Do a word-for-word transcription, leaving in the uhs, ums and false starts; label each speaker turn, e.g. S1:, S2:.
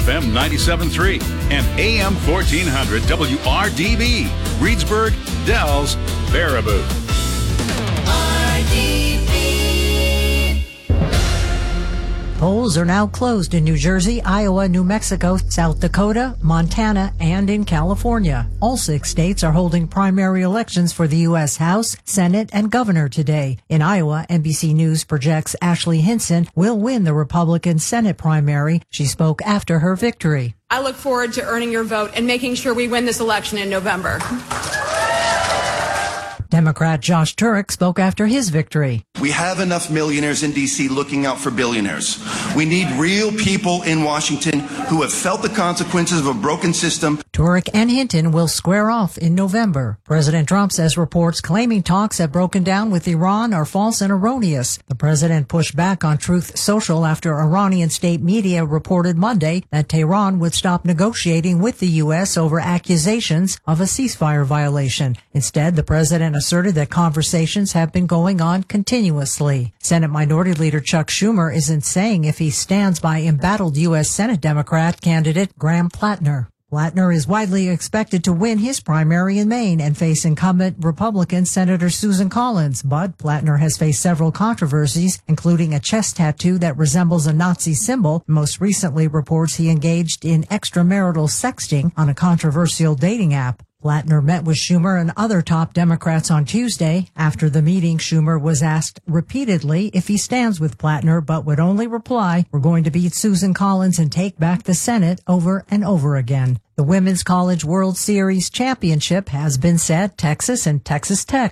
S1: F M ninety-seven point three and A M fourteen hundred W R D B. Reedsburg, Dells, Baraboo.
S2: Polls are now closed in New Jersey, Iowa, New Mexico, South Dakota, Montana, and in California. All six states are holding primary elections for the U S House, Senate, and governor today. In Iowa, N B C News projects Ashley Hinson will win the Republican Senate primary. She spoke after her victory.
S3: I look forward to earning your vote and making sure we win this election in November.
S2: Democrat Josh Turek spoke after his victory.
S4: We have enough millionaires in D C looking out for billionaires. We need real people in Washington who have felt the consequences of a broken system.
S2: Turek and Hinton will square off in November. President Trump says reports claiming talks have broken down with Iran are false and erroneous. The president pushed back on Truth Social after Iranian state media reported Monday that Tehran would stop negotiating with the U S over accusations of a ceasefire violation. Instead, the president asserted that conversations have been going on continuously. Senate Minority Leader Chuck Schumer isn't saying if he stands by embattled U S Senate Democrat candidate Graham Plattner. Plattner is widely expected to win his primary in Maine and face incumbent Republican Senator Susan Collins, but Plattner has faced several controversies, including a chest tattoo that resembles a Nazi symbol. Most recently reports he engaged in extramarital sexting on a controversial dating app. Plattner met with Schumer and other top Democrats on Tuesday. After the meeting, Schumer was asked repeatedly if he stands with Plattner, but would only reply, "We're going to beat Susan Collins and take back the Senate," over and over again. The Women's College World Series championship has been set. Texas and Texas Tech